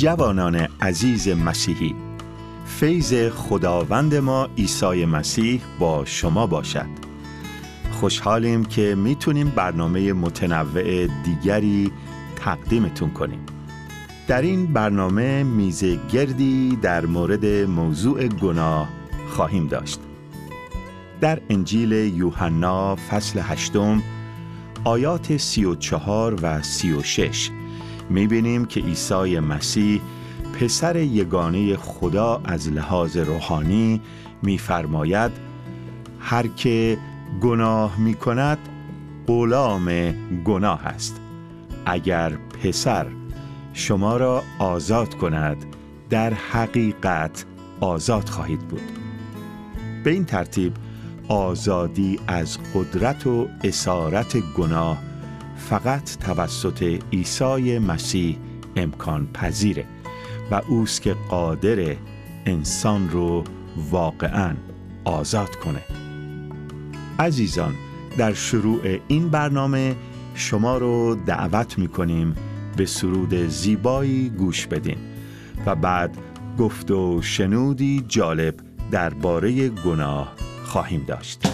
جوانان عزیز مسیحی، فیض خداوند ما عیسی مسیح با شما باشد. خوشحالیم که میتونیم برنامه متنوع دیگری تقدیمتون کنیم. در این برنامه میزه گردی در مورد موضوع گناه خواهیم داشت. در انجیل یوحنا فصل 8 آیات 34 و 36 می‌بینیم که عیسی مسیح پسر یگانه خدا از لحاظ روحانی می‌فرماید هر که گناه می‌کند غلام گناه است. اگر پسر شما را آزاد کند در حقیقت آزاد خواهید بود. به این ترتیب آزادی از قدرت و اسارت گناه فقط توسط عیسی مسیح امکان پذیره و اوست که قادر انسان رو واقعاً آزاد کنه. عزیزان، در شروع این برنامه شما رو دعوت می‌کنیم به سرود زیبایی گوش بدین و بعد گفت و شنودی جالب درباره گناه خواهیم داشت.